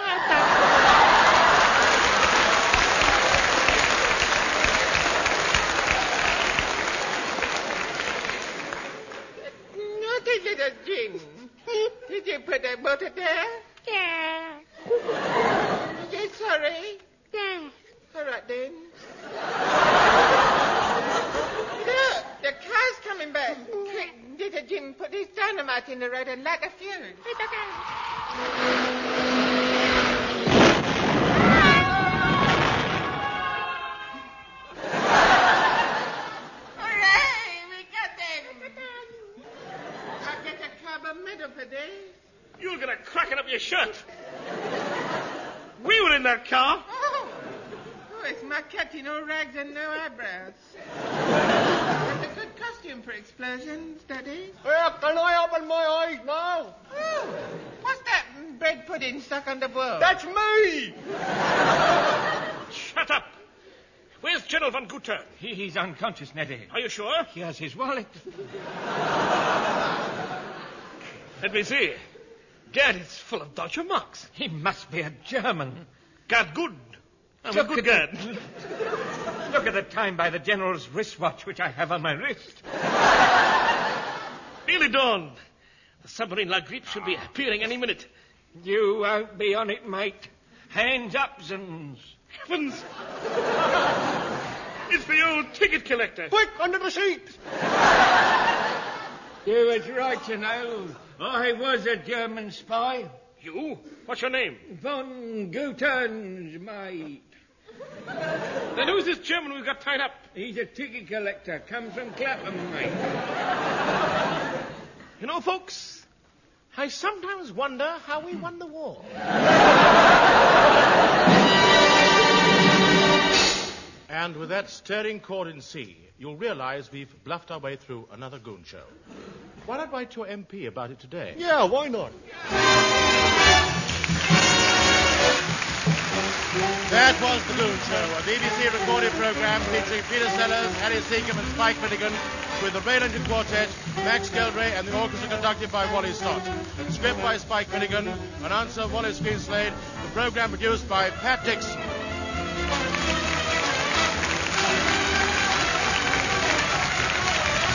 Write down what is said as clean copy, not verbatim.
Naughty little Jin. Did you put that motor there? Yeah. You're sorry? Yeah. All right, then. Look, the car's coming back. Quick, little Jin, put this dynamite in the road and light a fuse. Hooray! We got them! I'll get a carbon medal for this. You're going to crack it up your shirt. We were in that car. Oh, it's my captain, no rags and no eyebrows. That's a good costume for explosions, Daddy. Well, can I open my eyes now? Oh, what's that bread pudding stuck on the wall? That's me! Shut up. Where's General von Guter? He's unconscious, Neddy. Are you sure? He has his wallet. Let me see. Gad, it's full of Deutsche Marks. He must be a German. Gad good. I'm a good Gad. Look at the time by the General's wristwatch, which I have on my wrist. Nearly dawn. The submarine La Grippe should be appearing any minute. You won't be on it, mate. Hands up, Zins. Heavens! It's the old ticket collector. Quick, under the seat! You was right to know. I was a German spy. You? What's your name? Von Guten's mate. Then who's this German we've got tied up? He's a ticket collector. Comes from Clapham, mate. You know, folks, I sometimes wonder how we won the war. And with that stirring chord in C, you'll realize we've bluffed our way through another goon show. Why not write to your MP about it today? Yeah, why not? That was The Goon Show, a BBC recorded program featuring Peter Sellers, Harry Seacombe and Spike Finnegan, with the Raylington Quartet, Max Geldray and the orchestra conducted by Wally Stott. Script by Spike Finnegan, announcer Wallace Greenslade, the program produced by Pat Dixon.